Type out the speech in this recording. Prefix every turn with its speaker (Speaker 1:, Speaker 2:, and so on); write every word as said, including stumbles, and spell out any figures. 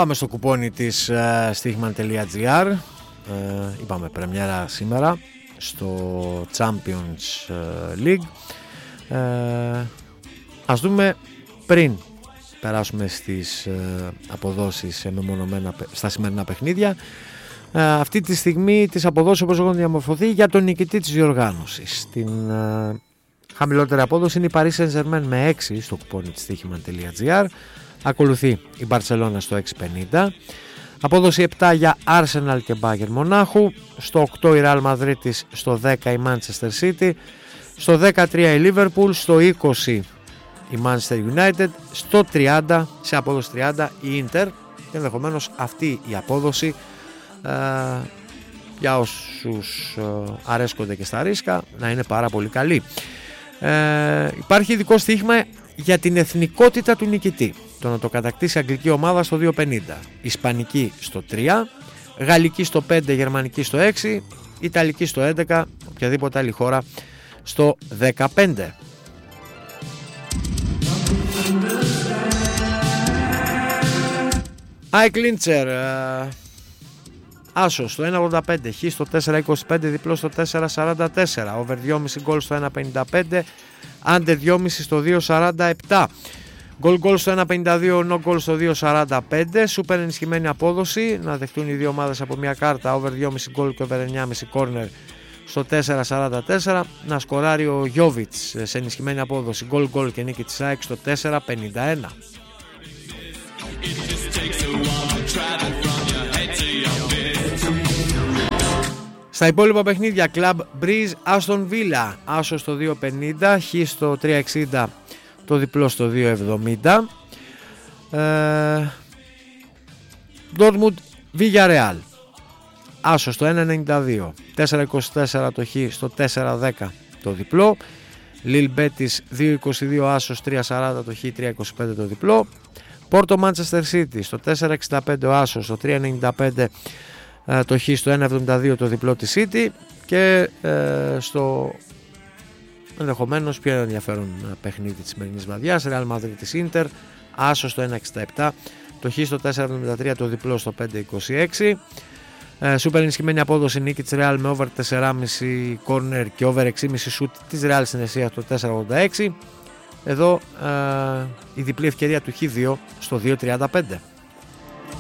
Speaker 1: Πάμε στο κουπόνι της uh, στοίχημαν.gr. uh, Είπαμε πρεμιέρα σήμερα στο Champions League. uh, Ας δούμε πριν περάσουμε στις uh, αποδόσεις μεμονωμένα στα σημερινά παιχνίδια. Uh, αυτή τη στιγμή τις αποδόσεις όπως έχουν διαμορφωθεί για τον νικητή της διοργάνωσης. Στην uh, χαμηλότερη απόδοση είναι η Paris Saint-Germain με έξι στο κουπόνι της στοίχημαν.gr. Ακολουθεί η Μπαρτσελώνα στο έξι πενήντα. Απόδοση επτά για Arsenal και Bayern Μονάχου. Στο οκτώ η Real Madrid, στο δέκα η Manchester City, στο δεκατρία η Liverpool, στο είκοσι η Manchester United, στο τριάντα, σε απόδοση τριάντα η Inter. Και ενδεχομένως αυτή η απόδοση ε, για όσους ε, αρέσκονται και στα ρίσκα να είναι πάρα πολύ καλή. Ε, υπάρχει ειδικό στοίχημα για την εθνικότητα του νικητή. Το να το κατακτήσει αγγλική ομάδα στο δύο πενήντα, ισπανική στο τρία, γαλλική στο πέντε, γερμανική στο έξι, ιταλική στο έντεκα, οποιαδήποτε άλλη χώρα στο δεκαπέντε. Άι Κλίντσερ, άσο στο ένα ογδόντα πέντε, χ στο τέσσερα είκοσι πέντε, διπλό στο τέσσερα σαράντα τέσσερα, over δυόμισι γκολ στο ένα πενήντα πέντε, under δυόμισι στο δύο σαράντα επτά. Goal goal στο ένα πενήντα δύο, no goal στο δύο σαράντα πέντε. Σούπερ ενισχυμένη απόδοση. Να δεχτούν οι δύο ομάδες από μια κάρτα. Over δυόμισι goal και over εννιά κόμμα πέντε corner στο τέσσερα σαράντα τέσσερα. Να σκοράρει ο Γιόβιτς σε ενισχυμένη απόδοση. Goal goal και νίκη της ΑΕΚ στο τέσσερα πενήντα ένα. Στα υπόλοιπα παιχνίδια, Club Breeze Aston Villa, άσο στο δύο πενήντα, χ στο τρία εξήντα, το διπλό στο δύο εβδομήντα. ε, Dortmund Villarreal, άσο στο ένα ενενήντα δύο, τέσσερα είκοσι τέσσερα το χ στο τέσσερα δέκα, το διπλό. Lille Betis δύο είκοσι δύο, άσος τρία σαράντα το χ, τρία είκοσι πέντε το διπλό. Porto Manchester City στο τέσσερα εξήντα πέντε ο άσος, στο τρία ενενήντα πέντε το χ, στο ένα εβδομήντα δύο το διπλό της City. Και ε, στο ενδεχομένως πιο ενδιαφέρον παιχνίδι της σημερινής βραδιάς, Real Madrid της Inter, άσο στο ένα εξήντα επτά, το χ στο τέσσερα εβδομήντα τρία, το διπλό στο πέντε είκοσι έξι. ε, Σούπερ ενισχυμένη απόδοση νίκη της Real με over τέσσερα κόμμα πέντε corner και over έξι κόμμα πέντε shoot της Real στην αιστεία το τέσσερα ογδόντα έξι. Εδώ ε, η διπλή ευκαιρία του χ δύο στο δύο τριάντα πέντε.